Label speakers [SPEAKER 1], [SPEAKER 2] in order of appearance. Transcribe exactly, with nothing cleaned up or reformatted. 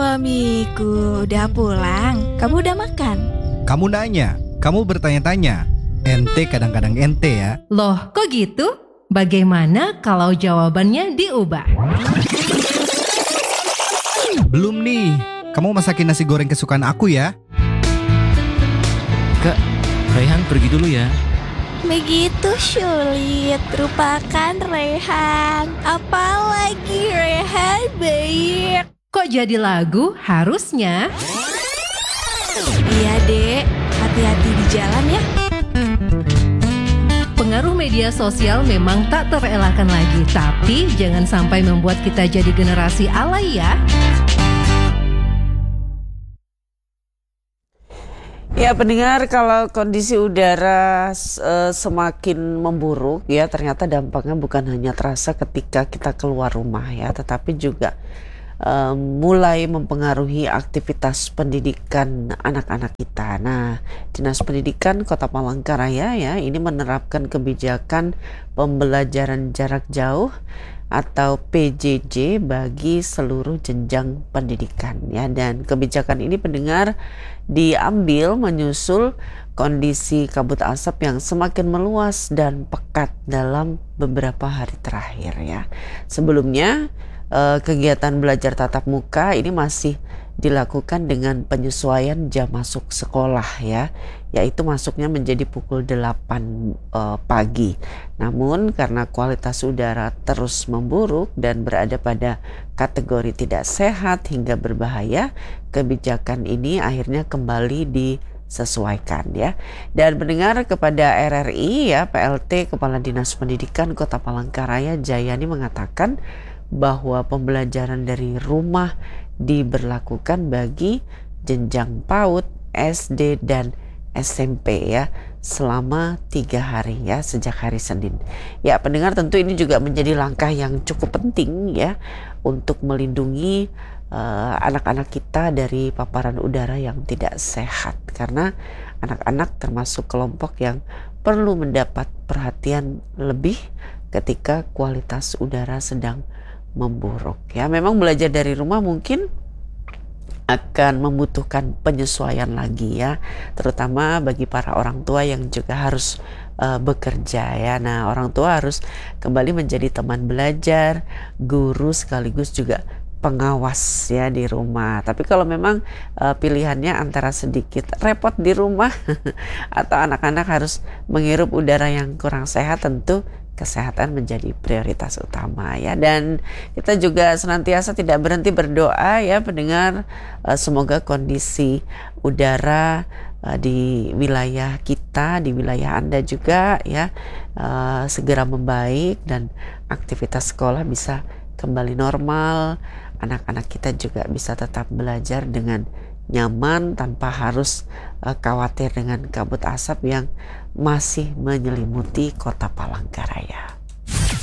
[SPEAKER 1] Suamiku udah pulang. Kamu udah makan?
[SPEAKER 2] Kamu nanya, kamu bertanya-tanya. Ente kadang-kadang ente ya.
[SPEAKER 3] Loh, kok gitu? Bagaimana kalau jawabannya diubah?
[SPEAKER 2] Belum nih. Kamu masakin nasi goreng kesukaan aku ya.
[SPEAKER 4] Kak, Raihan pergi dulu ya.
[SPEAKER 1] Begitu sulit, lupakan Rehan. Apalagi Rehan baik.
[SPEAKER 3] Kok jadi lagu harusnya?
[SPEAKER 1] Iya dek, hati-hati di jalan ya.
[SPEAKER 3] Pengaruh media sosial memang tak terelakkan lagi, tapi jangan sampai membuat kita jadi generasi alay ya.
[SPEAKER 5] Ya pendengar, kalau kondisi udara uh, semakin memburuk ya, ternyata dampaknya bukan hanya terasa ketika kita keluar rumah ya, tetapi juga uh, mulai mempengaruhi aktivitas pendidikan anak-anak kita. Nah, Dinas Pendidikan Kota Palangkaraya ya ini menerapkan kebijakan pembelajaran jarak jauh atau P J J bagi seluruh jenjang pendidikan ya, dan kebijakan ini pendengar diambil menyusul kondisi kabut asap yang semakin meluas dan pekat dalam beberapa hari terakhir ya. Sebelumnya eh, kegiatan belajar tatap muka ini masih dilakukan dengan penyesuaian jam masuk sekolah ya, yaitu masuknya menjadi pukul delapan uh, pagi. Namun karena kualitas udara terus memburuk dan berada pada kategori tidak sehat hingga berbahaya, kebijakan ini akhirnya kembali disesuaikan ya. Dan mendengar kepada R R I ya, P L T Kepala Dinas Pendidikan Kota Palangkaraya Jayani mengatakan bahwa pembelajaran dari rumah diberlakukan bagi jenjang PAUD, S D dan S M P ya selama tiga hari ya sejak hari Senin. Ya pendengar, tentu ini juga menjadi langkah yang cukup penting ya untuk melindungi uh, anak-anak kita dari paparan udara yang tidak sehat, karena anak-anak termasuk kelompok yang perlu mendapat perhatian lebih ketika kualitas udara sedang memburuk ya. Memang belajar dari rumah mungkin akan membutuhkan penyesuaian lagi ya, terutama bagi para orang tua yang juga harus uh, bekerja ya. Nah, orang tua harus kembali menjadi teman belajar, guru sekaligus juga pengawas ya di rumah. Tapi kalau memang uh, pilihannya antara sedikit repot di rumah atau anak-anak harus menghirup udara yang kurang sehat, tentu kesehatan menjadi prioritas utama ya. Dan kita juga senantiasa tidak berhenti berdoa ya pendengar, uh, semoga kondisi udara uh, di wilayah kita, di wilayah Anda juga ya uh, segera membaik dan aktivitas sekolah bisa kembali normal. Anak-anak kita juga bisa tetap belajar dengan nyaman tanpa harus uh, khawatir dengan kabut asap yang masih menyelimuti Kota Palangkaraya.